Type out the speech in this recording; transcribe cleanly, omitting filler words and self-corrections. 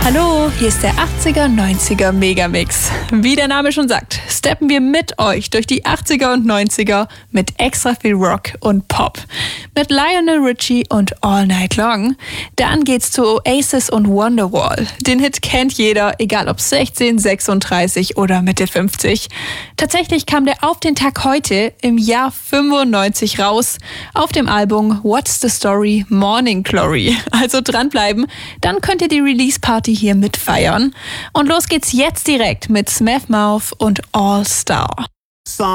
Hallo, hier ist der 80er, 90er Megamix. Wie der Name schon sagt, steppen wir mit euch durch die 80er und 90er mit extra viel Rock und Pop. Mit Lionel Richie und All Night Long. Dann geht's zu Oasis und Wonderwall. Den Hit kennt jeder, egal ob 16, 36 oder Mitte 50. Tatsächlich kam der auf den Tag heute im Jahr 95 raus auf dem Album What's the Story Morning Glory. Also dranbleiben, dann könnt ihr die Release-Party hier mitfeiern. Und los geht's jetzt direkt mit Smash Mouth und All Star.